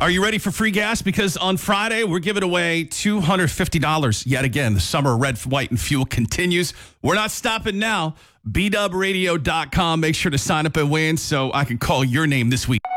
Are you ready for free gas? Because on Friday, we're giving away $250 yet again. The summer red, white, and fuel continues. We're not stopping now. BDubRadio.com. Make sure to sign up and win so I can call your name this week.